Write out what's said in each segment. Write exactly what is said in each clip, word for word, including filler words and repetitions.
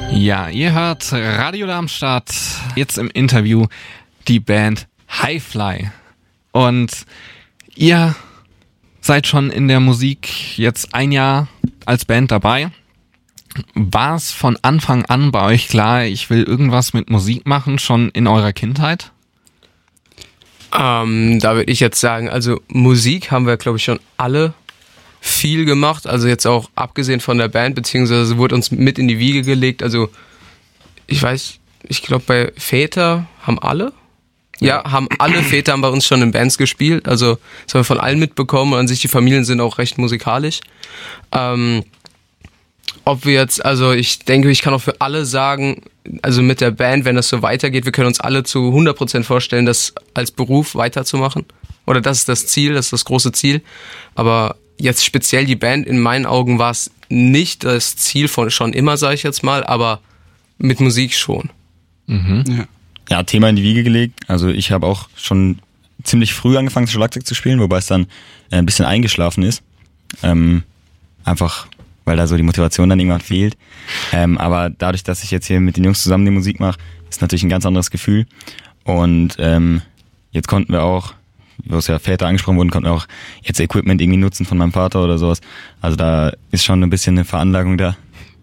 Ja, ihr hört Radio Darmstadt, jetzt im Interview die Band Highfly. Und ihr seid schon in der Musik jetzt ein Jahr als Band dabei. War es von Anfang an bei euch klar, ich will irgendwas mit Musik machen, schon in eurer Kindheit? Ähm, da würde ich jetzt sagen, also Musik haben wir, glaube ich, schon alle viel gemacht, also jetzt auch abgesehen von der Band, beziehungsweise wurde uns mit in die Wiege gelegt, also ich weiß, ich glaube bei Väter haben alle, ja, haben alle Väter haben bei uns schon in Bands gespielt, also das haben wir von allen mitbekommen und an sich die Familien sind auch recht musikalisch. Ähm, ob wir jetzt, also ich denke, ich kann auch für alle sagen, also mit der Band, wenn das so weitergeht, wir können uns alle zu hundert Prozent vorstellen, das als Beruf weiterzumachen, oder das ist das Ziel, das ist das große Ziel, aber jetzt speziell die Band, in meinen Augen war es nicht das Ziel von schon immer, sage ich jetzt mal, aber mit Musik schon. Mhm. Ja. ja, Thema in die Wiege gelegt. Also ich habe auch schon ziemlich früh angefangen, Schlagzeug zu spielen, wobei es dann ein bisschen eingeschlafen ist. Ähm, einfach, weil da so die Motivation dann irgendwann fehlt. Ähm, aber dadurch, dass ich jetzt hier mit den Jungs zusammen die Musik mache, ist natürlich ein ganz anderes Gefühl. Und ähm, jetzt konnten wir auch, wo es ja Väter angesprochen wurden, konnten wir auch jetzt Equipment irgendwie nutzen von meinem Vater oder sowas. Also da ist schon ein bisschen eine Veranlagung da.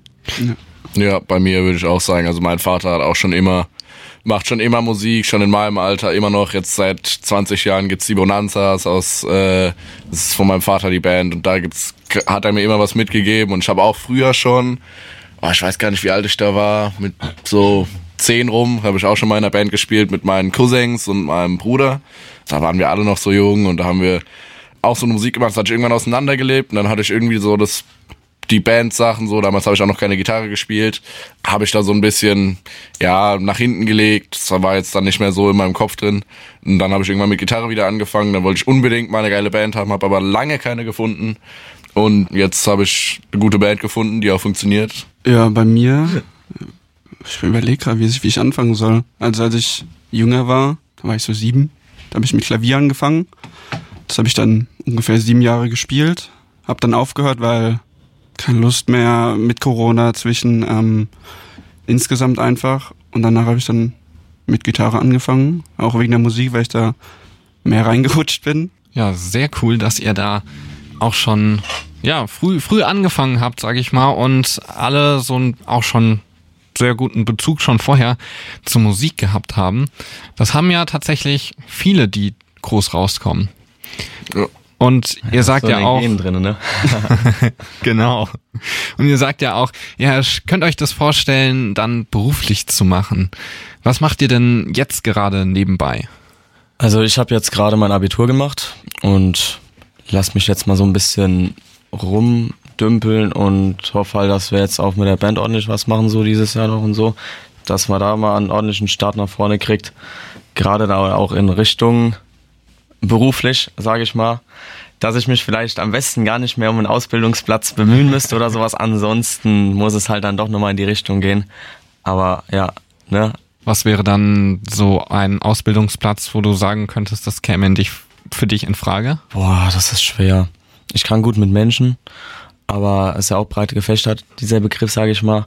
Ja, ja, bei mir würde ich auch sagen, also mein Vater hat auch schon immer, macht schon immer Musik, schon in meinem Alter immer noch. Jetzt seit zwanzig Jahren gibt's die Bonanzas aus, äh, das ist von meinem Vater die Band und da gibt's, hat er mir immer was mitgegeben und ich habe auch früher schon, oh, ich weiß gar nicht, wie alt ich da war, mit so zehn rum, habe ich auch schon mal in der Band gespielt mit meinen Cousins und meinem Bruder. Da waren wir alle noch so jung und da haben wir auch so eine Musik gemacht, das hatte ich irgendwann auseinandergelebt und dann hatte ich irgendwie so das, die Bandsachen so, damals habe ich auch noch keine Gitarre gespielt, habe ich da so ein bisschen, ja, nach hinten gelegt, das war jetzt dann nicht mehr so in meinem Kopf drin und dann habe ich irgendwann mit Gitarre wieder angefangen, dann wollte ich unbedingt mal eine geile Band haben, habe aber lange keine gefunden und jetzt habe ich eine gute Band gefunden, die auch funktioniert. Ja, bei mir, ich überlege gerade, wie, wie ich anfangen soll. Also als ich jünger war, da war ich so sieben, da habe ich mit Klavier angefangen. Das habe ich dann ungefähr sieben Jahre gespielt. Habe dann aufgehört, weil keine Lust mehr mit Corona zwischen ähm, insgesamt einfach. Und danach habe ich dann mit Gitarre angefangen, auch wegen der Musik, weil ich da mehr reingerutscht bin. Ja, sehr cool, dass ihr da auch schon ja früh früh angefangen habt, sage ich mal, und alle so ein, auch schon sehr guten Bezug schon vorher zur Musik gehabt haben. Das haben ja tatsächlich viele, die groß rauskommen. Ja. Und ihr ja, sagt so ja auch, drin, ne? genau. Und ihr sagt ja auch, ja, könnt euch das vorstellen, dann beruflich zu machen. Was macht ihr denn jetzt gerade nebenbei? Also ich habe jetzt gerade mein Abitur gemacht und lass mich jetzt mal so ein bisschen rumdümpeln und hoffe halt, dass wir jetzt auch mit der Band ordentlich was machen, so dieses Jahr noch und so, dass man da mal einen ordentlichen Start nach vorne kriegt. Gerade da auch in Richtung beruflich, sage ich mal, dass ich mich vielleicht am besten gar nicht mehr um einen Ausbildungsplatz bemühen müsste oder sowas. Ansonsten muss es halt dann doch nochmal in die Richtung gehen. Aber ja, ne. Was wäre dann so ein Ausbildungsplatz, wo du sagen könntest, das käme in dich, für dich in Frage? Boah, das ist schwer. Ich kann gut mit Menschen, aber es ist ja auch breit gefächert, dieser Begriff, sage ich mal.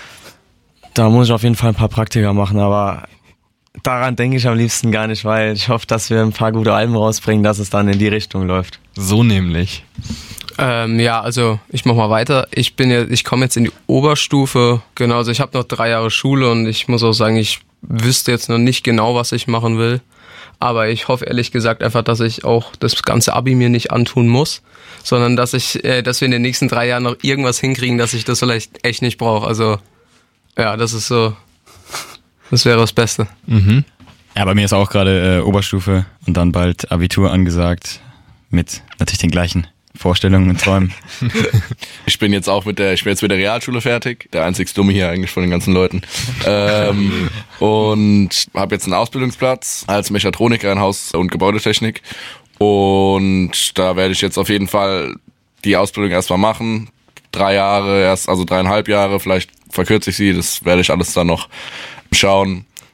Da muss ich auf jeden Fall ein paar Praktika machen, aber daran denke ich am liebsten gar nicht, weil ich hoffe, dass wir ein paar gute Alben rausbringen, dass es dann in die Richtung läuft. So nämlich. Ähm, ja, also ich mach mal weiter. Ich bin ja, ich komme jetzt in die Oberstufe. Genau, also ich habe noch drei Jahre Schule und ich muss auch sagen, ich wüsste jetzt noch nicht genau, was ich machen will. Aber ich hoffe ehrlich gesagt einfach, dass ich auch das ganze Abi mir nicht antun muss, sondern dass ich, äh, dass wir in den nächsten drei Jahren noch irgendwas hinkriegen, dass ich das vielleicht echt nicht brauche. Also ja, das ist so, das wäre das Beste. Mhm. Ja, bei mir ist auch gerade äh, Oberstufe und dann bald Abitur angesagt mit natürlich den gleichen Vorstellungen und Träumen. Ich bin jetzt auch mit der, ich bin jetzt mit der Realschule fertig, der einzig Dumme hier eigentlich von den ganzen Leuten. Ähm, und habe jetzt einen Ausbildungsplatz als Mechatroniker in Haus- und Gebäudetechnik. Und da werde ich jetzt auf jeden Fall die Ausbildung erstmal machen. Drei Jahre, erst, also dreieinhalb Jahre, vielleicht verkürze ich sie, das werde ich alles dann noch schauen.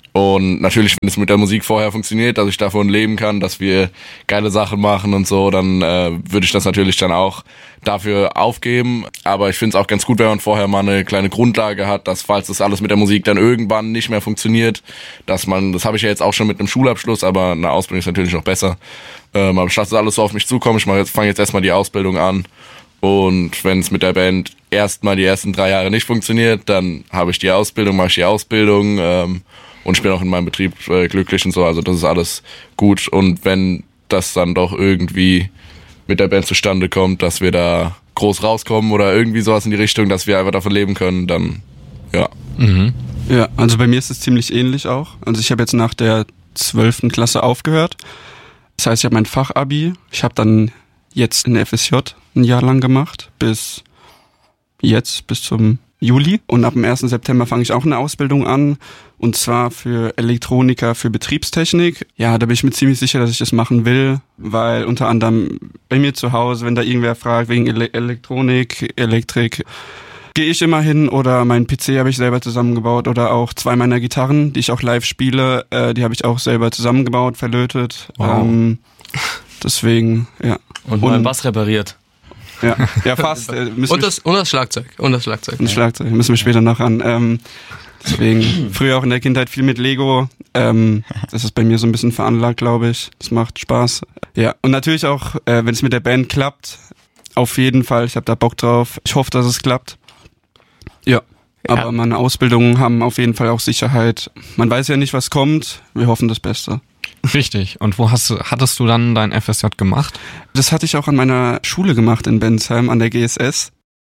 Und natürlich, wenn es mit der Musik vorher funktioniert, dass ich davon leben kann, dass wir geile Sachen machen und so, dann äh, würde ich das natürlich dann auch dafür aufgeben. Aber ich finde es auch ganz gut, wenn man vorher mal eine kleine Grundlage hat, dass falls das alles mit der Musik dann irgendwann nicht mehr funktioniert, dass man, das habe ich ja jetzt auch schon mit einem Schulabschluss, aber eine Ausbildung ist natürlich noch besser. Ähm, aber ich lasse alles so auf mich zukommen. Ich mache jetzt, fange jetzt erstmal die Ausbildung an. Und wenn es mit der Band erstmal die ersten drei Jahre nicht funktioniert, dann habe ich die Ausbildung, mache ich die Ausbildung, ähm, und ich bin auch in meinem Betrieb äh, glücklich und so, also das ist alles gut. Und wenn das dann doch irgendwie mit der Band zustande kommt, dass wir da groß rauskommen oder irgendwie sowas in die Richtung, dass wir einfach davon leben können, dann ja. Mhm. Ja, also bei mir ist es ziemlich ähnlich auch. Also ich habe jetzt nach der zwölften Klasse aufgehört. Das heißt, ich habe mein Fachabi. Ich habe dann jetzt in F S J ein Jahr lang gemacht, bis jetzt, bis zum Juli. Und ab dem ersten September fange ich auch eine Ausbildung an. Und zwar für Elektroniker, für Betriebstechnik. Ja, da bin ich mir ziemlich sicher, dass ich das machen will, weil unter anderem bei mir zu Hause, wenn da irgendwer fragt wegen Ele- Elektronik, Elektrik, gehe ich immer hin, oder mein P C habe ich selber zusammengebaut, oder auch zwei meiner Gitarren, die ich auch live spiele, äh, die habe ich auch selber zusammengebaut, verlötet. Wow. Ähm, deswegen, ja. Und meinen Bass repariert. Ja, ja fast. Äh, müssen Und das, und das Schlagzeug. Und das Schlagzeug. wir, und Schlagzeug, müssen wir später noch an. Ähm, deswegen, früher auch in der Kindheit viel mit Lego. Ähm, das ist bei mir so ein bisschen veranlagt, glaube ich. Das macht Spaß. Ja, und natürlich auch, äh, wenn es mit der Band klappt, auf jeden Fall. Ich habe da Bock drauf. Ich hoffe, dass es klappt. Ja, aber Ja. meine Ausbildungen haben auf jeden Fall auch Sicherheit. Man weiß ja nicht, was kommt. Wir hoffen das Beste. Richtig. Und wo hast du, hattest du dann dein F S J gemacht? Das hatte ich auch an meiner Schule gemacht in Bensheim, an der G S S.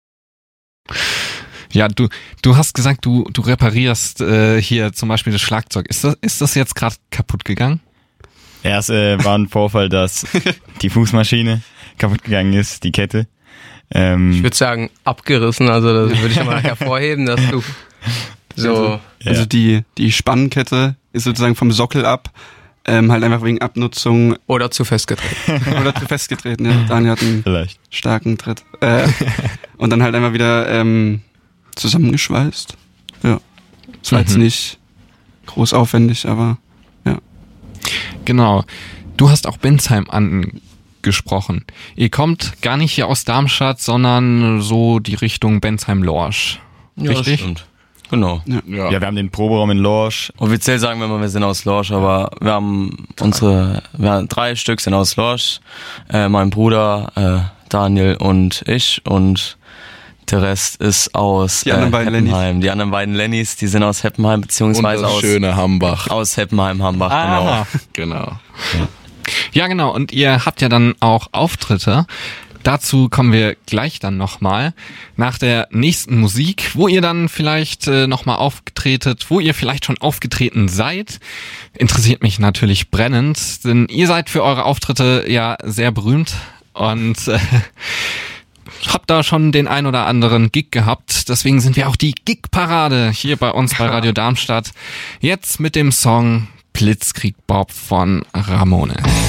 Ja, du, du hast gesagt, du, du reparierst äh, hier zum Beispiel das Schlagzeug. Ist das, ist das jetzt gerade kaputt gegangen? Erst äh, war ein Vorfall, dass die Fußmaschine kaputt gegangen ist, die Kette. Ähm, Ich würde sagen, abgerissen, also das würde ich mal hervorheben, dass du so... Also, Ja. also die, die Spannkette ist sozusagen vom Sockel ab, ähm, halt einfach wegen Abnutzung Oder zu festgetreten. oder zu festgetreten. Ja. Daniel hat einen vielleicht. starken Tritt. Äh, und dann halt einfach wieder ähm, zusammengeschweißt. Ja. Das war jetzt Mhm. nicht groß aufwendig, aber ja. Genau. Du hast auch Bensheim angesprochen. Ihr kommt gar nicht hier aus Darmstadt, sondern so die Richtung Bensheim-Lorsch. Ja, das Richtig? stimmt. Genau. Ja. Ja, wir haben den Proberaum in Lorsch. Offiziell sagen wir mal, wir sind aus Lorsch, aber wir haben unsere, wir haben drei Stück sind aus Lorsch. Äh, mein Bruder, äh, Daniel und ich, und der Rest ist aus Die anderen beiden Heppenheim. Die anderen beiden Lennys, die sind aus Heppenheim, Und beziehungsweise das aus, schöne Hambach. aus Heppenheim, Hambach, Ah. Genau. Ja, genau. Und ihr habt ja dann auch Auftritte. Dazu kommen wir gleich dann nochmal. Nach der nächsten Musik, wo ihr dann vielleicht äh, nochmal aufgetretet, wo ihr vielleicht schon aufgetreten seid, interessiert mich natürlich brennend, denn ihr seid für eure Auftritte ja sehr berühmt und äh, habt da schon den ein oder anderen Gig gehabt. Deswegen sind wir auch die Gig-Parade hier bei uns bei Radio Darmstadt. Jetzt mit dem Song Blitzkrieg Bob von Ramones.